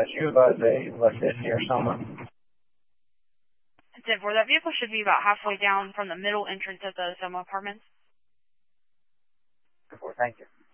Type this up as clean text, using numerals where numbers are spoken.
you about the 50 or something. 10-4, that vehicle should be about halfway down from the middle entrance of the Soma Apartments. 10-4, thank you.